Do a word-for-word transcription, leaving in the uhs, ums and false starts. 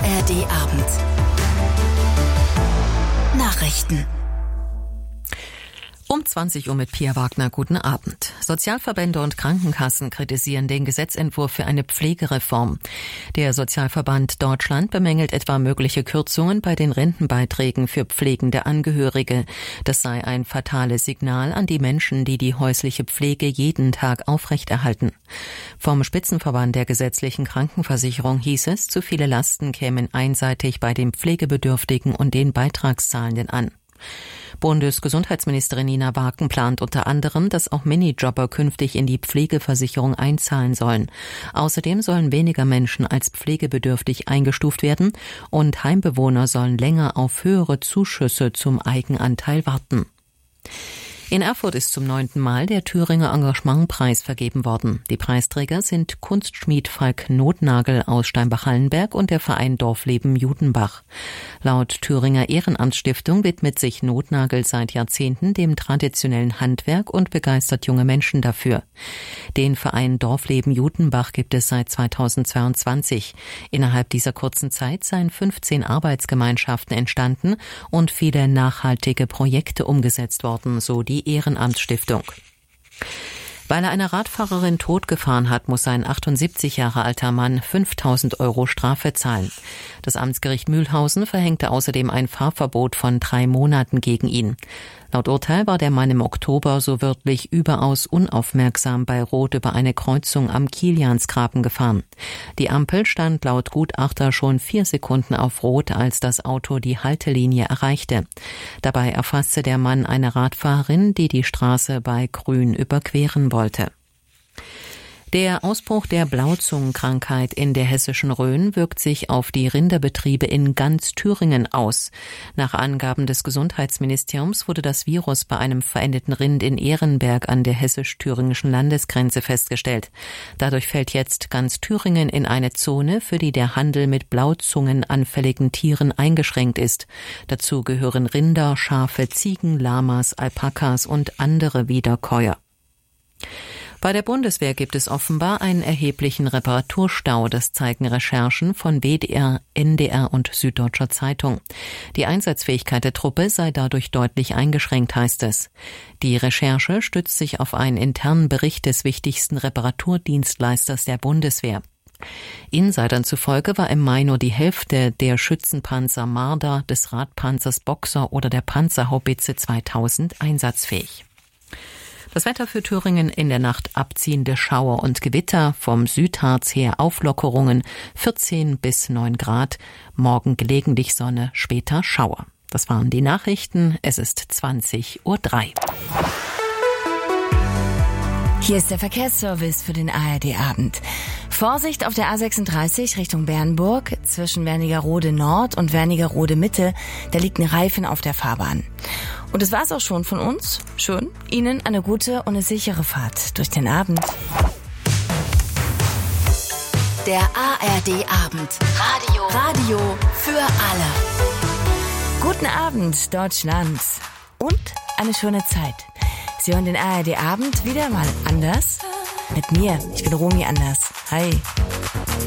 R D-Abend. Nachrichten. Um zwanzig Uhr mit Pia Wagner. Guten Abend. Sozialverbände und Krankenkassen kritisieren den Gesetzentwurf für eine Pflegereform. Der Sozialverband Deutschland bemängelt etwa mögliche Kürzungen bei den Rentenbeiträgen für pflegende Angehörige. Das sei ein fatales Signal an die Menschen, die die häusliche Pflege jeden Tag aufrechterhalten. Vom Spitzenverband der gesetzlichen Krankenversicherung hieß es, zu viele Lasten kämen einseitig bei den Pflegebedürftigen und den Beitragszahlenden an. Bundesgesundheitsministerin Nina Wagen plant unter anderem, dass auch Minijobber künftig in die Pflegeversicherung einzahlen sollen. Außerdem sollen weniger Menschen als pflegebedürftig eingestuft werden und Heimbewohner sollen länger auf höhere Zuschüsse zum Eigenanteil warten. In Erfurt ist zum neunten Mal der Thüringer Engagementpreis vergeben worden. Die Preisträger sind Kunstschmied Falk Nothnagel aus Steinbach-Hallenberg und der Verein Dorfleben Judenbach. Laut Thüringer Ehrenamtsstiftung widmet sich Nothnagel seit Jahrzehnten dem traditionellen Handwerk und begeistert junge Menschen dafür. Den Verein Dorfleben Judenbach gibt es seit zweitausendzweiundzwanzig. Innerhalb dieser kurzen Zeit seien fünfzehn Arbeitsgemeinschaften entstanden und viele nachhaltige Projekte umgesetzt worden, so die Ehrenamtsstiftung. Weil er eine Radfahrerin totgefahren hat, muss ein achtundsiebzig Jahre alter Mann fünftausend Euro Strafe zahlen. Das Amtsgericht Mühlhausen verhängte außerdem ein Fahrverbot von drei Monaten gegen ihn. Laut Urteil war der Mann im Oktober so wörtlich überaus unaufmerksam bei Rot über eine Kreuzung am Kiliansgraben gefahren. Die Ampel stand laut Gutachter schon vier Sekunden auf Rot, als das Auto die Haltelinie erreichte. Dabei erfasste der Mann eine Radfahrerin, die die Straße bei Grün überqueren wollte. Der Ausbruch der Blauzungenkrankheit in der hessischen Rhön wirkt sich auf die Rinderbetriebe in ganz Thüringen aus. Nach Angaben des Gesundheitsministeriums wurde das Virus bei einem verendeten Rind in Ehrenberg an der hessisch-thüringischen Landesgrenze festgestellt. Dadurch fällt jetzt ganz Thüringen in eine Zone, für die der Handel mit blauzungenanfälligen Tieren eingeschränkt ist. Dazu gehören Rinder, Schafe, Ziegen, Lamas, Alpakas und andere Wiederkäuer. Bei der Bundeswehr gibt es offenbar einen erheblichen Reparaturstau, das zeigen Recherchen von W D R, N D R und Süddeutscher Zeitung. Die Einsatzfähigkeit der Truppe sei dadurch deutlich eingeschränkt, heißt es. Die Recherche stützt sich auf einen internen Bericht des wichtigsten Reparaturdienstleisters der Bundeswehr. Insidern zufolge war im Mai nur die Hälfte der Schützenpanzer Marder, des Radpanzers Boxer oder der Panzerhaubitze zweitausend einsatzfähig. Das Wetter für Thüringen: in der Nacht abziehende Schauer und Gewitter, vom Südharz her Auflockerungen, vierzehn bis neun Grad, morgen gelegentlich Sonne, später Schauer. Das waren die Nachrichten, es ist zwanzig Uhr drei. Hier ist der Verkehrsservice für den A R D-Abend. Vorsicht auf der A sechsunddreißig Richtung Bernburg, zwischen Wernigerode Nord und Wernigerode Mitte, da liegt ein Reifen auf der Fahrbahn. Und das war's auch schon von uns. Schön, Ihnen eine gute und eine sichere Fahrt durch den Abend. Der A R D-Abend. Radio. Radio für alle. Guten Abend, Deutschland. Und eine schöne Zeit. Sie hören den A R D-Abend wieder mal anders. Mit mir. Ich bin Romy Anders. Hi.